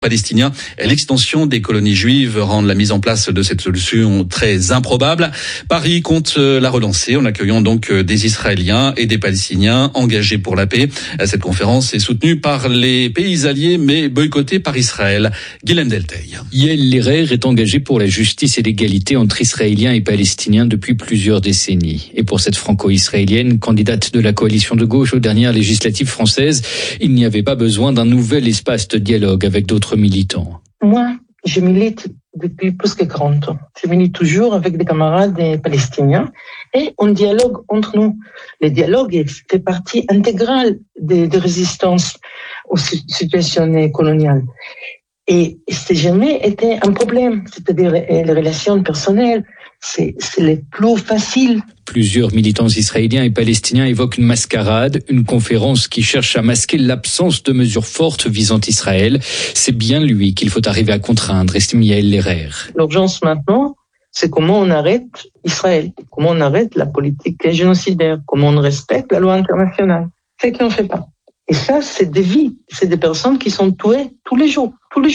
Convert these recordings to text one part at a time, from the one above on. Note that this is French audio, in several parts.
palestiniens et l'extension des colonies juives rendent la mise en place de cette solution très improbable. Paris compte la relancer en accueillant donc des Israéliens et des Palestiniens engagés pour la paix. Cette conférence est soutenue par les pays alliés mais boycottée par Israël. Guilhem Delteil. Yael Lerer est engagée pour la justice et l'égalité entre Israéliens et Palestiniens depuis plusieurs décennies. Et pour cette franco-israélienne, candidate de la coalition de gauche aux dernières législatives françaises, il n'y avait pas besoin d'un nouvel espace de dialogue avec d'autres militants. Moi, je milite depuis plus que 40 ans. Je milite toujours avec des camarades des Palestiniens et on dialogue entre nous. Le dialogue fait partie intégrale des résistances aux situations coloniales. Et c'est jamais été un problème. C'est-à-dire les relations personnelles, c'est le plus facile. Plusieurs militants israéliens et palestiniens évoquent une mascarade, une conférence qui cherche à masquer l'absence de mesures fortes visant Israël. C'est bien lui qu'il faut arriver à contraindre, estime Yael Lerer. L'urgence maintenant, c'est comment on arrête Israël, comment on arrête la politique génocidaire, comment on respecte la loi internationale. C'est qu'on ne fait pas. Et ça, c'est des vies, c'est des personnes qui sont tuées tous les jours.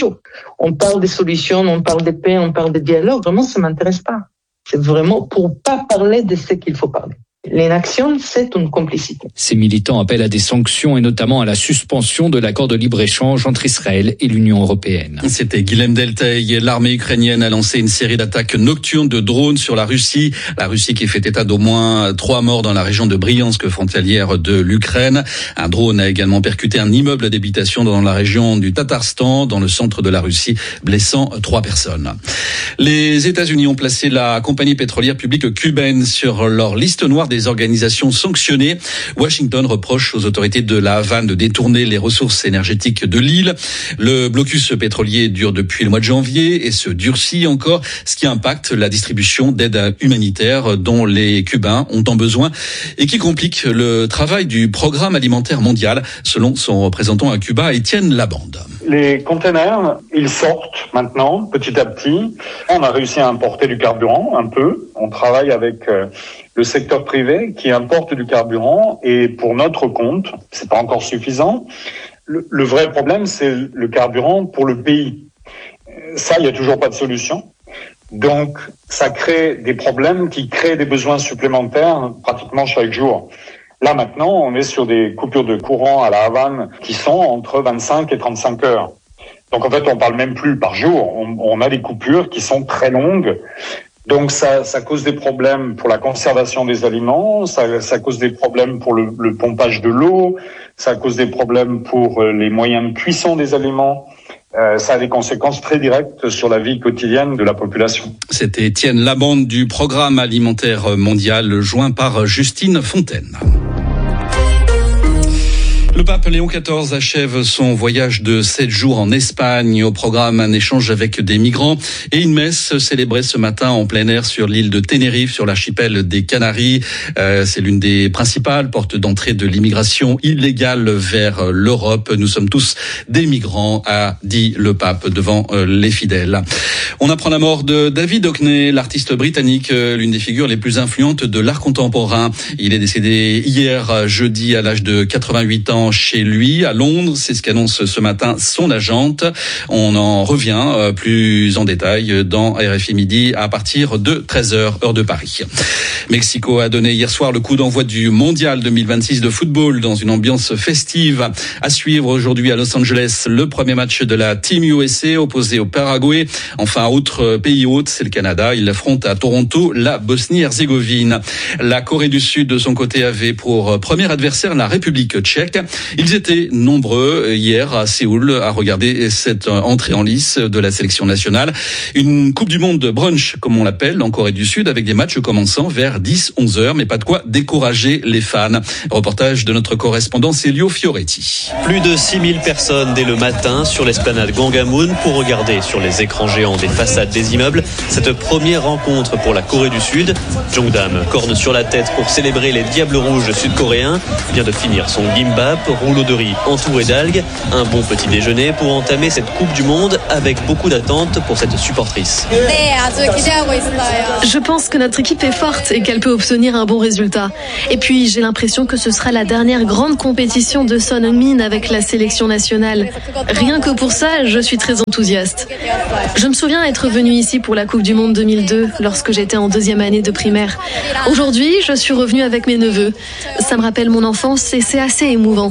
On parle des solutions, on parle de paix, on parle de dialogue. Vraiment, ça m'intéresse pas. C'est vraiment pour pas parler de ce qu'il faut parler. L'inaction, c'est une complicité. Ces militants appellent à des sanctions et notamment à la suspension de l'accord de libre-échange entre Israël et l'Union européenne. C'était Guilhem Delteil. L'armée ukrainienne a lancé une série d'attaques nocturnes de drones sur la Russie. La Russie qui fait état d'au moins 3 morts dans la région de Briansk, frontalière de l'Ukraine. Un drone a également percuté un immeuble d'habitation dans la région du Tatarstan, dans le centre de la Russie, blessant 3 personnes. Les États-Unis ont placé la compagnie pétrolière publique cubaine sur leur liste noire des organisations sanctionnées. Washington reproche aux autorités de la Havane de détourner les ressources énergétiques de l'île. Le blocus pétrolier dure depuis le mois de janvier et se durcit encore, ce qui impacte la distribution d'aide humanitaire dont les Cubains ont tant besoin et qui complique le travail du programme alimentaire mondial, selon son représentant à Cuba, Étienne Labande. Les containers, ils sortent maintenant, petit à petit. On a réussi à importer du carburant, un peu. On travaille avec le secteur privé qui importe du carburant et pour notre compte, c'est pas encore suffisant. Le vrai problème, c'est le carburant pour le pays. Ça, il y a toujours pas de solution. Donc, ça crée des problèmes qui créent des besoins supplémentaires pratiquement chaque jour. Là, maintenant, on est sur des coupures de courant à la Havane qui sont entre 25 et 35 heures. Donc, en fait, on parle même plus par jour. On a des coupures qui sont très longues. Donc, ça cause des problèmes pour la conservation des aliments, ça cause des problèmes pour le pompage de l'eau, ça cause des problèmes pour les moyens de cuisson des aliments. Ça a des conséquences très directes sur la vie quotidienne de la population. C'était Étienne Labande du Programme alimentaire mondial, joint par Justine Fontaine. Le pape Léon XIV achève son voyage de 7 jours en Espagne. Au programme, un échange avec des migrants et une messe célébrée ce matin en plein air sur l'île de Tenerife, sur l'archipel des Canaries. C'est l'une des principales portes d'entrée de l'immigration illégale vers l'Europe. Nous sommes tous des migrants, a dit le pape devant les fidèles. On apprend la mort de David Hockney, l'artiste britannique, l'une des figures les plus influentes de l'art contemporain. Il est décédé hier jeudi à l'âge de 88 ans chez lui à Londres. C'est ce qu'annonce ce matin son agente. On en revient plus en détail dans RFI Midi à partir de 13h, heure de Paris. Mexico a donné hier soir le coup d'envoi du Mondial 2026 de football dans une ambiance festive. À suivre aujourd'hui à Los Angeles le premier match de la Team USA opposé au Paraguay. Enfin, autre pays hôte, c'est le Canada. Il affronte à Toronto la Bosnie-Herzégovine. La Corée du Sud, de son côté, avait pour premier adversaire la République tchèque. Ils étaient nombreux hier à Séoul à regarder cette entrée en lice de la sélection nationale. Une Coupe du Monde de brunch, comme on l'appelle, en Corée du Sud, avec des matchs commençant vers 10-11 heures, mais pas de quoi décourager les fans. Reportage de notre correspondant Célio Plus de 6000 personnes dès le matin sur l'esplanade Gangneung pour regarder sur les écrans géants des les façades des immeubles. Cette première rencontre pour la Corée du Sud. Jongdam, corne sur la tête pour célébrer les Diables Rouges sud-coréens, vient de finir son gimbap, rouleau de riz entouré d'algues. Un bon petit déjeuner pour entamer cette Coupe du Monde avec beaucoup d'attentes pour cette supportrice. Je pense que notre équipe est forte et qu'elle peut obtenir un bon résultat. Et puis j'ai l'impression que ce sera la dernière grande compétition de Son Heung-min avec la sélection nationale. Rien que pour ça, je suis très enthousiaste. Je me souviens être venue ici pour la Coupe du Monde 2002 lorsque j'étais en 2e année de primaire. Aujourd'hui, je suis revenue avec mes neveux. Ça me rappelle mon enfance et c'est assez émouvant.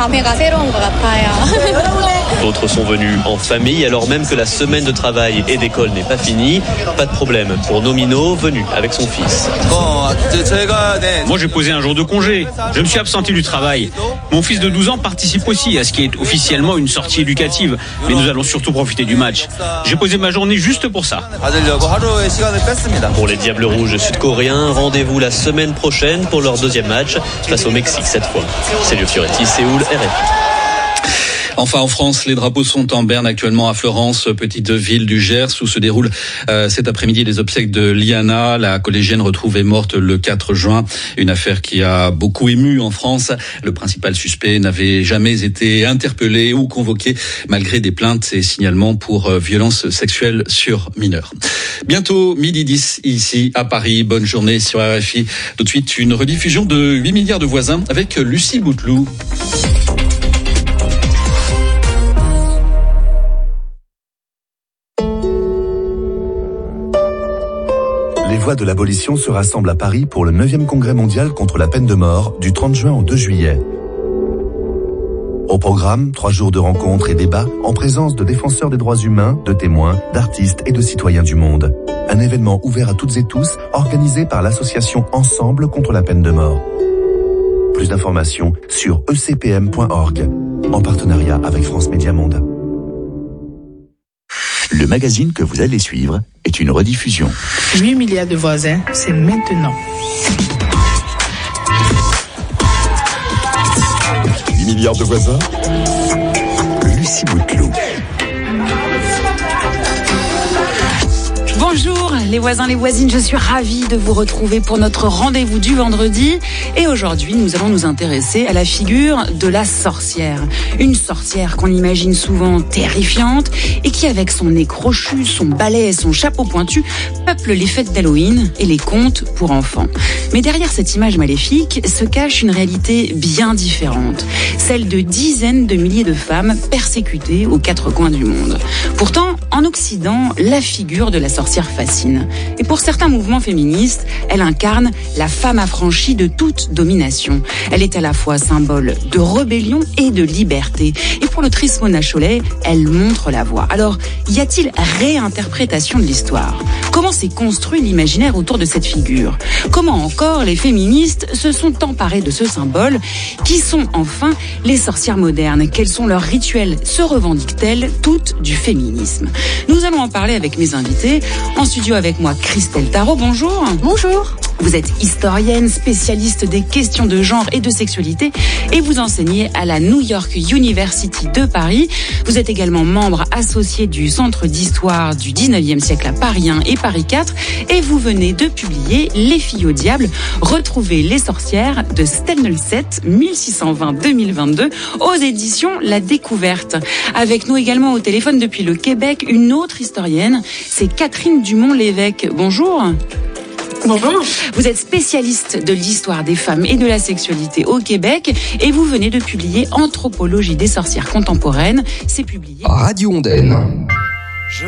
D'autres sont venus en famille alors même que la semaine de travail et d'école n'est pas finie. Pas de problème pour Nomino, venu avec son fils. Moi j'ai posé un jour de congé. Je me suis absenté du travail. Mon fils de 12 ans participe aussi à ce qui est officiellement une sortie éducative. Mais nous allons surtout profiter du match. J'ai posé ma journée juste pour ça. Pour les Diables Rouges sud-coréens, rendez-vous la semaine prochaine pour leur 2e match face au Mexique cette fois. Célio Fioretti, Séoul, RFI. Enfin, en France, les drapeaux sont en berne actuellement à Florence, petite ville du Gers, où se déroulent cet après-midi les obsèques de Liana, la collégienne retrouvée morte le 4 juin. Une affaire qui a beaucoup ému en France. Le principal suspect n'avait jamais été interpellé ou convoqué, malgré des plaintes et signalements pour violences sexuelles sur mineurs. Bientôt, 12h10 ici à Paris. Bonne journée sur RFI. Tout de suite, une rediffusion de 8 milliards de voisins avec Lucie Bouteloup. Les voix de l'abolition se rassemblent à Paris pour le 9e congrès mondial contre la peine de mort du 30 juin au 2 juillet. Au programme, 3 jours de rencontres et débats en présence de défenseurs des droits humains, de témoins, d'artistes et de citoyens du monde. Un événement ouvert à toutes et tous, organisé par l'association Ensemble contre la peine de mort. Plus d'informations sur ecpm.org, en partenariat avec France Média Monde. Le magazine que vous allez suivre est une rediffusion. 8 milliards de voisins, c'est maintenant. 8 milliards de voisins. Lucie Bouteloup. Bonjour les voisins, les voisines, je suis ravie de vous retrouver pour notre rendez-vous du vendredi. Et aujourd'hui, nous allons nous intéresser à la figure de la sorcière. Une sorcière qu'on imagine souvent terrifiante et qui, avec son nez crochu, son balai et son chapeau pointu, peuple les fêtes d'Halloween et les contes pour enfants. Mais derrière cette image maléfique se cache une réalité bien différente, celle de dizaines de milliers de femmes persécutées aux 4 coins du monde. Pourtant, en Occident, la figure de la sorcière fascine. Et pour certains mouvements féministes, elle incarne la femme affranchie de toute domination. Elle est à la fois symbole de rébellion et de liberté. Et pour l'autrice Mona Chollet, elle montre la voie. Alors, y a-t-il réinterprétation de l'histoire ? Comment s'est construit l'imaginaire autour de cette figure ? Comment encore les féministes se sont emparées de ce symbole ? Qui sont enfin les sorcières modernes ? Quels sont leurs rituels ? Se revendiquent-elles toutes du féminisme ? Nous allons en parler avec mes invités. En studio avec moi, Christelle Tarot, bonjour. Bonjour. Vous êtes historienne, spécialiste des questions de genre et de sexualité et vous enseignez à la New York University de Paris. Vous êtes également membre associé du Centre d'histoire du 19e siècle à Paris 1 et Paris 4 et vous venez de publier Les filles au diable, retrouver les sorcières de Stelnelset 1620-2022 aux éditions La Découverte. Avec nous également au téléphone depuis le Québec, une autre historienne, c'est Catherine Dumont-Lévesque. Bonjour. Bonjour. Vous êtes spécialiste de l'histoire des femmes et de la sexualité au Québec et vous venez de publier Anthropologie des sorcières contemporaines. C'est publié Radio Ondaine.